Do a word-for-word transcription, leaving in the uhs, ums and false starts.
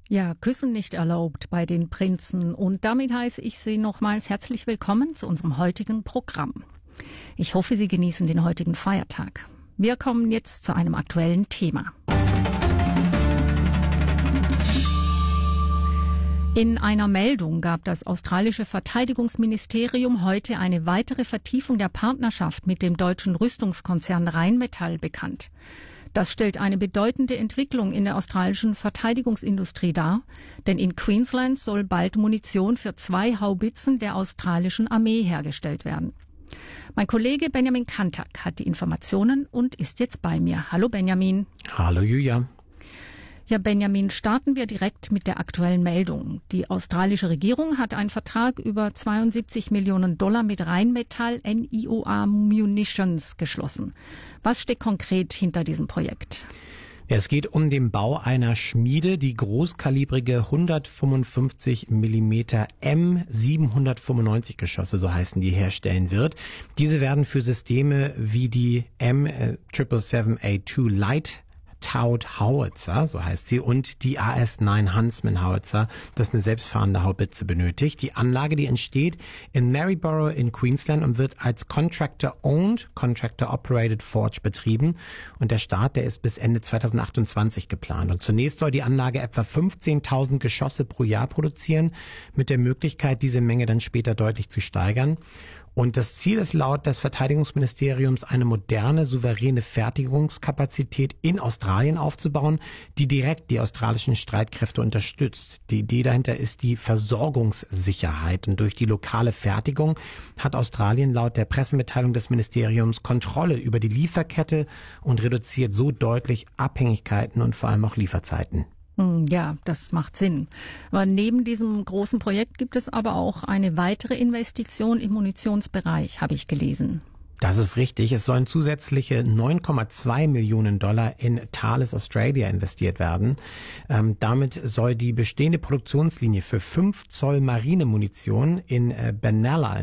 Ja, Küssen nicht erlaubt bei den Prinzen. Und damit heiße ich Sie nochmals herzlich willkommen zu unserem heutigen Programm. Ich hoffe, Sie genießen den heutigen Feiertag. Wir kommen jetzt zu einem aktuellen Thema. In einer Meldung gab das australische Verteidigungsministerium heute eine weitere Vertiefung der Partnerschaft mit dem deutschen Rüstungskonzern Rheinmetall bekannt. Das stellt eine bedeutende Entwicklung in der australischen Verteidigungsindustrie dar, denn in Queensland soll bald Munition für zwei Haubitzen der australischen Armee hergestellt werden. Mein Kollege Benjamin Kantak hat die Informationen und ist jetzt bei mir. Hallo Benjamin. Hallo Julia. Ja, Benjamin, starten wir direkt mit der aktuellen Meldung. Die australische Regierung hat einen Vertrag über zweiundsiebzig Millionen Dollar mit Rheinmetall N I O A Munitions geschlossen. Was steckt konkret hinter diesem Projekt? Es geht um den Bau einer Schmiede, die großkalibrige hundertfünfundfünfzig Millimeter M siebenhundertfünfundneunzig Geschosse, so heißen die, herstellen wird. Diese werden für Systeme wie die M sieben sieben sieben A zwei Light Taut Howitzer, so heißt sie, und die A S neun Huntsman Howitzer, das eine selbstfahrende Haubitze benötigt. Die Anlage, die entsteht in Maryborough in Queensland und wird als Contractor-Owned, Contractor-Operated Forge betrieben. Und der Start, der ist bis Ende zweitausendachtundzwanzig geplant. Und zunächst soll die Anlage etwa fünfzehntausend Geschosse pro Jahr produzieren, mit der Möglichkeit, diese Menge dann später deutlich zu steigern. Und das Ziel ist laut des Verteidigungsministeriums, eine moderne, souveräne Fertigungskapazität in Australien aufzubauen, die direkt die australischen Streitkräfte unterstützt. Die Idee dahinter ist die Versorgungssicherheit. Und durch die lokale Fertigung hat Australien laut der Pressemitteilung des Ministeriums Kontrolle über die Lieferkette und reduziert so deutlich Abhängigkeiten und vor allem auch Lieferzeiten. Ja, das macht Sinn. Aber neben diesem großen Projekt gibt es aber auch eine weitere Investition im Munitionsbereich, habe ich gelesen. Das ist richtig. Es sollen zusätzliche neun Komma zwei Millionen Dollar in Thales Australia investiert werden. Ähm, damit soll die bestehende Produktionslinie für fünf Zoll Marinemunition in äh, Benalla